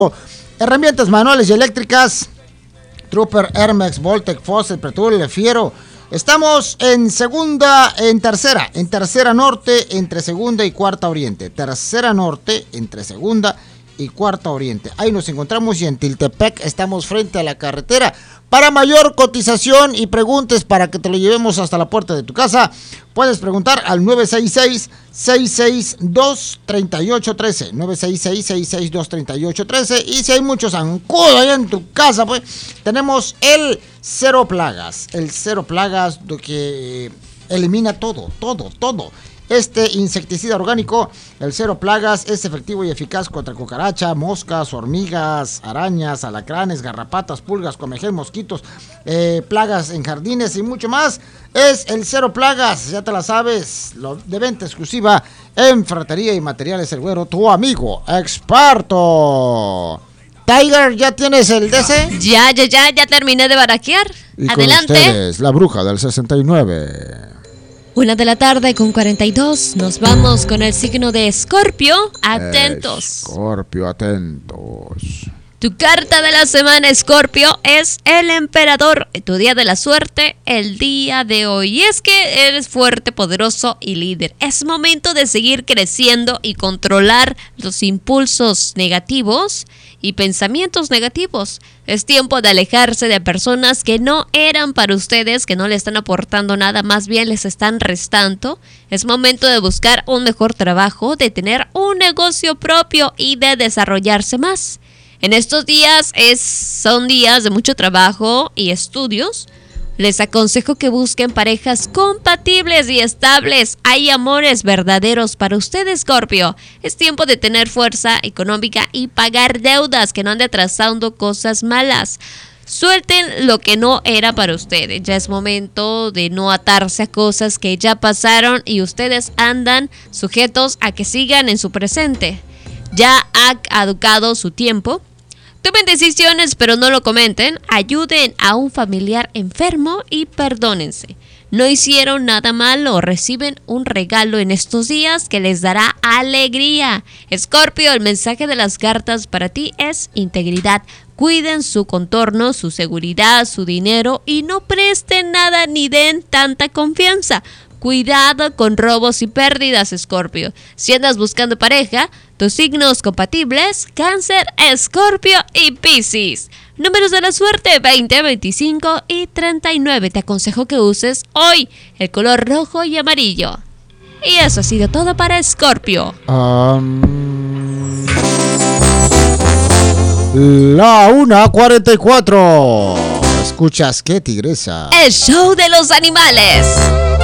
Herramientas manuales y eléctricas, Trooper, Hermex, Voltec, Fosset, Pretul, Fiero. Estamos en tercera norte, entre segunda y cuarta oriente. Tercera norte, entre segunda y cuarta oriente. Ahí nos encontramos y en Tiltepec estamos frente a la carretera. Para mayor cotización y preguntes para que te lo llevemos hasta la puerta de tu casa, puedes preguntar al 966-662-3813. 966-662-3813. Y si hay muchos zancudos ahí en tu casa, pues tenemos el Cero Plagas. El Cero Plagas que elimina todo. Este insecticida orgánico, el Cero Plagas, es efectivo y eficaz contra cucaracha, moscas, hormigas, arañas, alacranes, garrapatas, pulgas, comején, mosquitos, plagas en jardines y mucho más. Es el Cero Plagas, ya te la sabes, de venta exclusiva en Ferretería y Materiales El Güero, tu amigo experto. Tiger, ¿ya tienes el DC? Ya terminé de barajear. Y adelante. Con ustedes, la bruja del 69. 1:42 p.m. Nos vamos con el signo de Escorpio. Atentos. Escorpio, atentos. Tu carta de la semana, Escorpio, es el Emperador. Tu día de la suerte, el día de hoy. Y es que eres fuerte, poderoso y líder. Es momento de seguir creciendo y controlar los impulsos negativos y pensamientos negativos. Es tiempo de alejarse de personas que no eran para ustedes, que no le están aportando nada, más bien les están restando. Es momento de buscar un mejor trabajo, de tener un negocio propio y de desarrollarse más. En estos días son días de mucho trabajo y estudios. Les aconsejo que busquen parejas compatibles y estables. Hay amores verdaderos para usted, Escorpio. Es tiempo de tener fuerza económica y pagar deudas, que no ande atrasando cosas malas. Suelten lo que no era para ustedes. Ya es momento de no atarse a cosas que ya pasaron y ustedes andan sujetos a que sigan en su presente. Ya ha caducado su tiempo. Tomen decisiones, pero no lo comenten. Ayuden a un familiar enfermo y perdónense. No hicieron nada malo. Reciben un regalo en estos días que les dará alegría. Escorpio, el mensaje de las cartas para ti es integridad. Cuiden su contorno, su seguridad, su dinero y no presten nada ni den tanta confianza. Cuidado con robos y pérdidas, Escorpio. Si andas buscando pareja, tus signos compatibles, Cáncer, Escorpio y Piscis. Números de la suerte, 20, 25 y 39. Te aconsejo que uses hoy el color rojo y amarillo. Y eso ha sido todo para Escorpio. La 1:44. ¿Escuchas qué, tigresa? El show de los animales.